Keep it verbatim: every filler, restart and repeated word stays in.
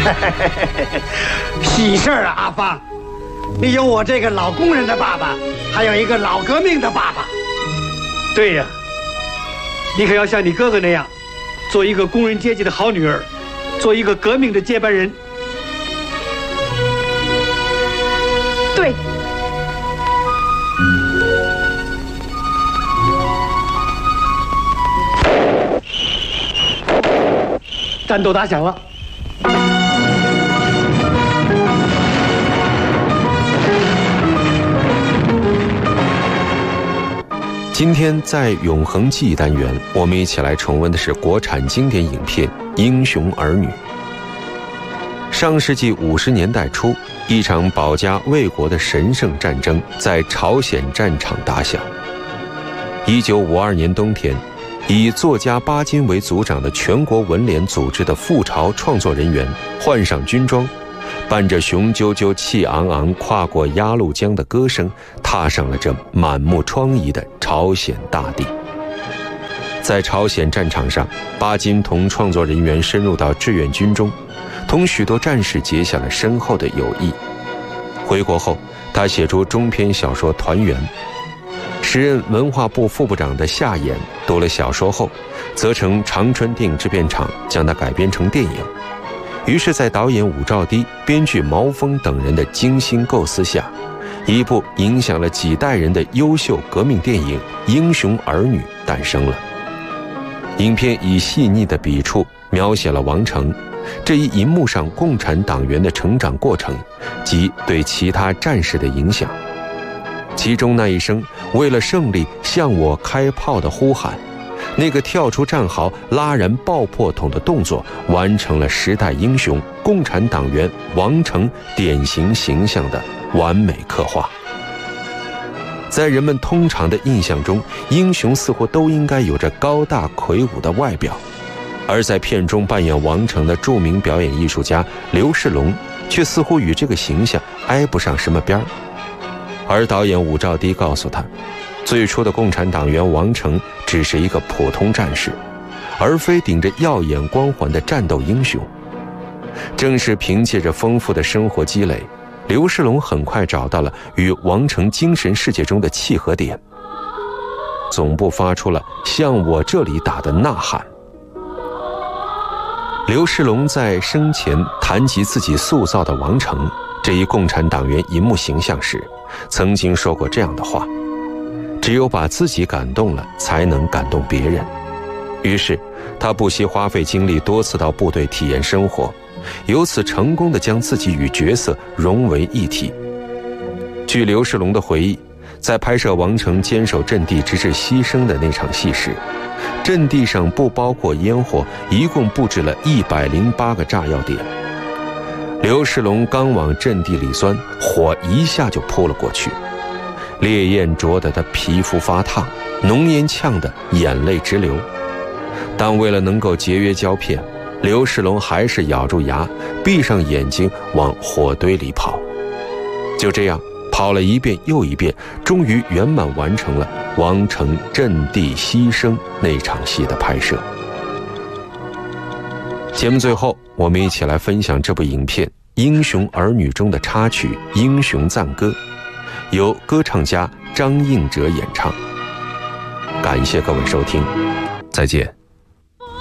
喜事儿啊，阿芳，你有我这个老工人的爸爸，还有一个老革命的爸爸。 对呀，你可要像你哥哥那样，做一个工人阶级的好女儿，做一个革命的接班人。 对。 战斗打响了。 今天在永恒记忆单元，我们一起来重温的是国产经典影片《英雄儿女》。上世纪五十年代初，一场保家卫国的神圣战争在朝鲜战场打响。一九五二年冬天，以作家巴金为组长的全国文联组织的赴朝创作人员换上军装，伴着雄赳赳气昂昂跨过鸭绿江的歌声，踏上了这满目疮痍的朝鲜大地。在朝鲜战场上，巴金同创作人员深入到志愿军中，同许多战士结下了深厚的友谊。回国后，他写出中篇小说《团圆》。时任文化部副部长的夏衍读了小说后，责成长春电影制片厂将它改编成电影。于是在导演武曌棣、编剧毛峰等人的精心构思下，一部影响了几代人的优秀革命电影《英雄儿女》诞生了。影片以细腻的笔触描写了王成这一银幕上共产党员的成长过程及对其他战士的影响。其中那一声为了胜利向我开炮的呼喊，那个跳出战壕拉燃爆破筒的动作，完成了时代英雄共产党员王成典型形象的完美刻画。在人们通常的印象中，英雄似乎都应该有着高大魁梧的外表，而在片中扮演王成的著名表演艺术家刘世龙，却似乎与这个形象挨不上什么边儿。而导演武曌棣告诉他，最初的共产党员王成只是一个普通战士，而非顶着耀眼光环的战斗英雄。正是凭借着丰富的生活积累，刘世龙很快找到了与王成精神世界中的契合点，总部发出了向我这里打的呐喊。刘世龙在生前谈及自己塑造的王成这一共产党员银幕形象时，曾经说过这样的话：只有把自己感动了，才能感动别人。于是他不惜花费精力多次到部队体验生活，由此成功地将自己与角色融为一体。据刘世龙的回忆，在拍摄王成坚守阵地直至牺牲的那场戏时，阵地上不包括烟火，一共布置了一百零八个炸药点。刘世龙刚往阵地里钻，火一下就扑了过去，烈焰灼得他皮肤发烫，浓烟呛得眼泪直流。但为了能够节约胶片，刘世龙还是咬住牙，闭上眼睛往火堆里跑。就这样跑了一遍又一遍，终于圆满完成了王成阵地牺牲那场戏的拍摄。节目最后，我们一起来分享这部影片《英雄儿女》中的插曲《英雄赞歌》，由歌唱家张映哲演唱。感谢各位收听，再见。